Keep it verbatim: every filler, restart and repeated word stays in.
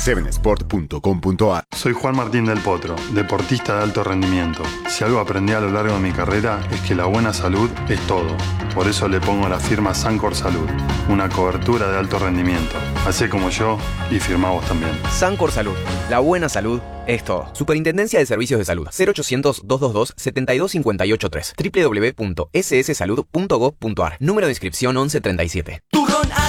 seven sport punto com punto a r. Soy Juan Martín del Potro, deportista de alto rendimiento. Si algo aprendí a lo largo de mi carrera es que la buena salud es todo. Por eso le pongo la firma Sancor Salud, una cobertura de alto rendimiento. Hacé como yo y firmá vos también. Sancor Salud, la buena salud es todo. Superintendencia de Servicios de Salud. cero ochocientos, doscientos veintidós, setenta y dos cincuenta y ocho tres. doble u doble u doble u punto ese ese salud punto gov punto a r. Número de inscripción once treinta y siete.